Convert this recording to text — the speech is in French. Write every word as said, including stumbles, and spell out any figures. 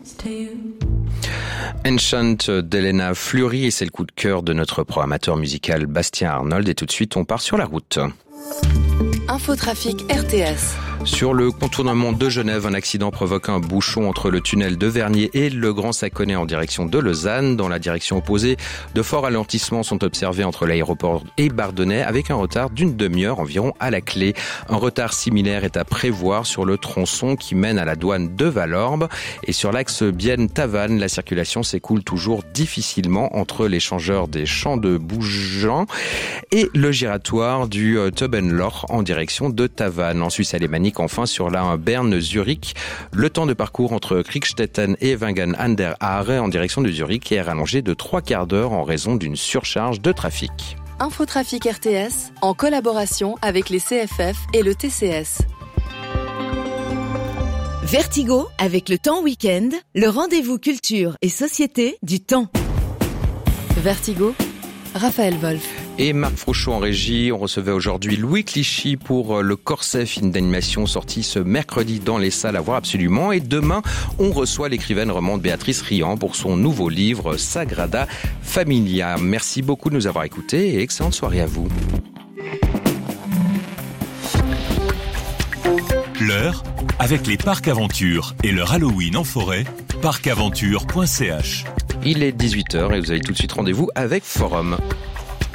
Enchant d'Elena Fleury, et c'est le coup de cœur de notre programmateur musical Bastien Arnold. Et tout de suite, on part sur la route. Infotrafic R T S. Sur le contournement de Genève, un accident provoque un bouchon entre le tunnel de Vernier et le Grand Saconnet en direction de Lausanne. Dans la direction opposée, de forts ralentissements sont observés entre l'aéroport et Bardonnay avec un retard d'une demi-heure environ à la clé. Un retard similaire est à prévoir sur le tronçon qui mène à la douane de Valorbe. Et sur l'axe Bienne-Tavannes, la circulation s'écoule toujours difficilement entre l'échangeur des Champs de Bougeant et le giratoire du Teubenloch en direction de Tavannes. En Suisse alémanique, enfin, sur la Berne-Zurich, le temps de parcours entre Kriegstetten et Wengen an der Aare en direction de Zurich est rallongé de trois quarts d'heure en raison d'une surcharge de trafic. Infotrafic R T S, en collaboration avec les C F F et le T C S. Vertigo, avec le temps week-end, le rendez-vous culture et société du temps. Vertigo, Raphaël Wolf. Et Marc Frouchot en régie. On recevait aujourd'hui Louis Clichy pour le Corset, film d'animation sorti ce mercredi dans les salles à voir absolument. Et demain, on reçoit l'écrivaine romande Béatrice Riant pour son nouveau livre Sagrada Familia. Merci beaucoup de nous avoir écoutés et excellente soirée à vous. L'heure, avec les parcs Aventure et leur Halloween en forêt, parc aventure point c h. Il est dix-huit heures et vous avez tout de suite rendez-vous avec Forum.